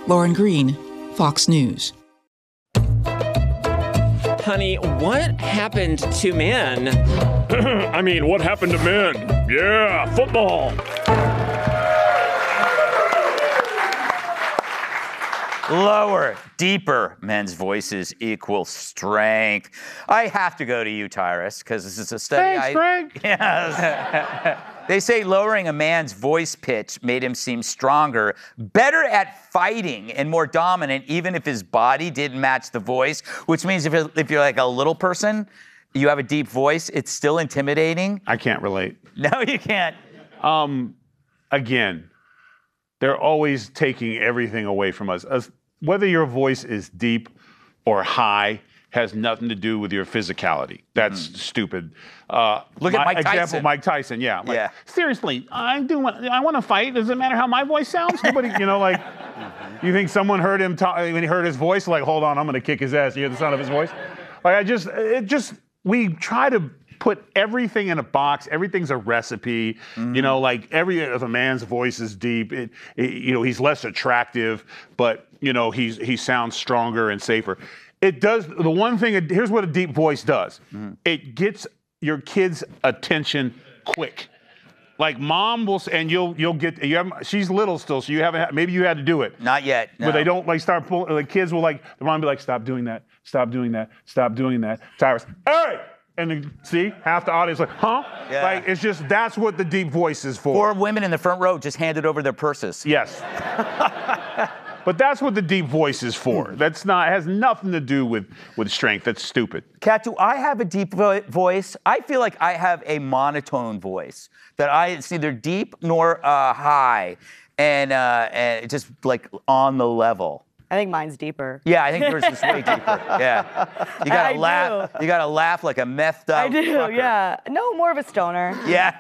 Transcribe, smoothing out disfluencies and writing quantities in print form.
Lauren Green, Fox News. Honey, what happened to men? I mean, what happened to men? Yeah, football. Lower, deeper men's voices equal strength. I have to go to you, Tyrus, because this is a study. Thanks, Greg. Yes. They say lowering a man's voice pitch made him seem stronger, better at fighting, and more dominant, even if his body didn't match the voice, which means if you're like a little person, you have a deep voice, it's still intimidating. I can't relate. No, you can't. Again, they're always taking everything away from us. Whether your voice is deep or high has nothing to do with your physicality. That's stupid. Look at Mike example, Tyson. Mike Tyson, yeah. Like, Yeah. Seriously, I want to fight. Does it matter how my voice sounds? Nobody, you think someone heard him talk, when he heard his voice, like, hold on, I'm going to kick his ass. You hear the sound of his voice? Like, we try to put everything in a box. Everything's a recipe. If a man's voice is deep, he's less attractive, but he sounds stronger and safer. It does the one thing. Here's what a deep voice does. It gets your kid's attention quick. Like mom will, and you'll get. She's little still, so you haven't. Maybe you had to do it. Not yet. No. But they don't start pulling. The kids will the mom will be like, stop doing that. Stop doing that. Stop doing that. Tyrus, hey! And then, see, half the audience like, huh? Yeah. It's just, that's what the deep voice is for. Or women in the front row just handed over their purses. Yes. But that's what the deep voice is for. It has nothing to do with strength. That's stupid. Kat, do I have a deep voice? I feel like I have a monotone voice. It's neither deep nor high. And it's just like on the level. I think mine's deeper. Yeah, I think yours is way deeper. Yeah. You gotta laugh. You gotta laugh like a methed out I do, fucker. yeah. No, more of a stoner. Yeah.